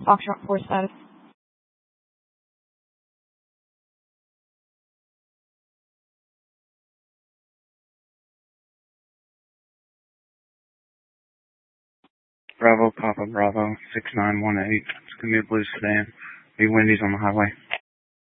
Foxtrot 4 status. Bravo, Papa Bravo, 6918. It's going to be a blue sedan. Be windies on the highway.